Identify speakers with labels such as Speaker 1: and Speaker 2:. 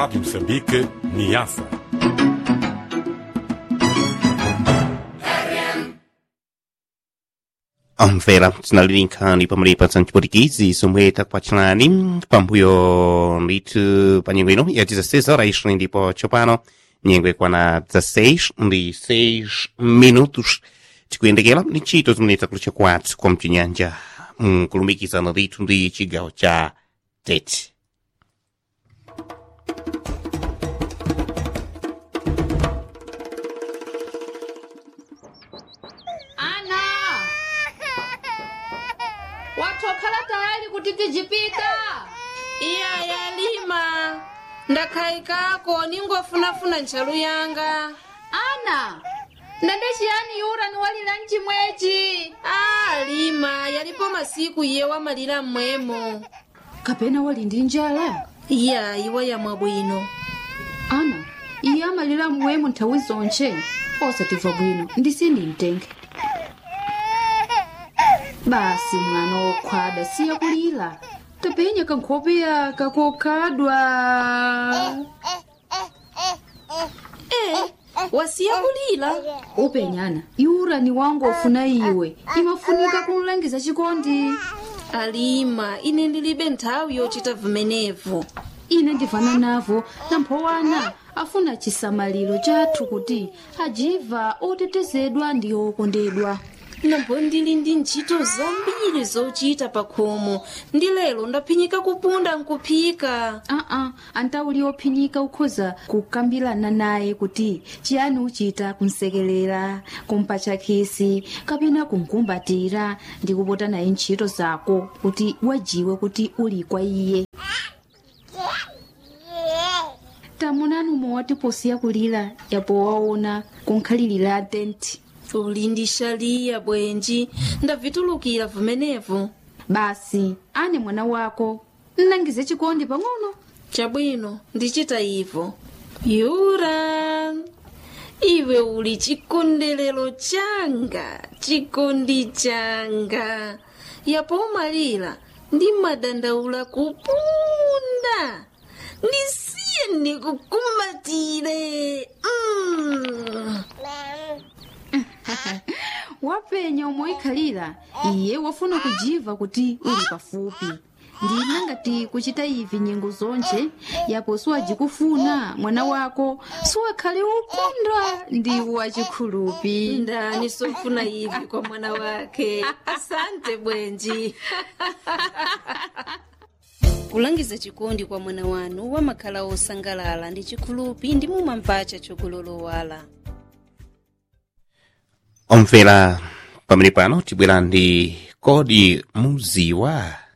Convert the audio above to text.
Speaker 1: Rádio Moçambique, Niassa.
Speaker 2: Mvera tinalirinkhani pamalipa Portuguese somwe takupatirani pambuyo ndithu pa nyengo ino ya 16 horas ndipo tsopano nyengo ikwana 16 ndi 6 minutos tikuyendekera ndi ntchito zimene takulucha kwathu kwa mchinyanja kulumikizana ndithu ndi chigawo cha Tete.
Speaker 3: Watokhala tayari kuti tijipita?
Speaker 4: Iya yalima ndakhaikako ningofunafuna ntchalu yanga.
Speaker 3: Ana, ndende chiyani yura niwalira mchimwechi?
Speaker 4: Lima yalipo masiku iye wamalira mmwemo.
Speaker 3: Kapena wali ndi njala?
Speaker 4: Iya iwa yamwa bwino.
Speaker 3: Ana, iye amalira mmwemo nthawi zonche osatimva bwino ndisindi mtenge. Basi mwana wokhwada siya kulira tapenya kankhopeya kakokhadwa.
Speaker 4: Wasiya kulira
Speaker 3: upenyana yura ni wangu ofuna iwe imafunika kumulangiza chikondi.
Speaker 4: Alima ine ndilibe nthawi yochita vimenevo.
Speaker 3: Ine ndivana navo namphowana afuna chisamaliro chathu kuti ajiva otetezedwa ndi okondedwa.
Speaker 4: Nambo ndili ndi ntchito zambiri zochita pakhomo ndi lero ndaphinyika kupunda nkuphika.
Speaker 3: Antauli ophinyika ukhoza kukambirana naye kuti chiyani uchita kumsekelera kumpatcha khisi kapena kumkumbatira ndi kupota naye ntchito zako kuti wajiwe kuti uli kwa iye. Tamunani umowati posiya kulira yapo waona kunkhalirira tenti.
Speaker 4: Uli ndi shaliya bwenji ndavitulukira vimenevo.
Speaker 3: Basi ane mwana wako nnangize chikondi pang'ono.
Speaker 4: Chabwino ndichita ivo. Yura iwe uli chikondelero changa chikondi changa yapo umalira ndi madandaula kupunda ndisiye ndikukumbatire.
Speaker 3: Wapenya umoikhalira iye wafuna kujiva kuti uli pafupi. Ndina ngati kuchita ivi nyengo zonche yapo siwajikufuna mwana wako siwakhale ukondwa ndi wachikhulupi.
Speaker 4: Ndani sofuna ivi kwa mwana wake. Asante bwenji. Kulangiza chikondi kwa mwana wanu wamakhala osangalala ndi chikhulupi ndi mumamvacha chokulolowala.
Speaker 2: Omvera pamene pano tibwera ndi kodi muziwa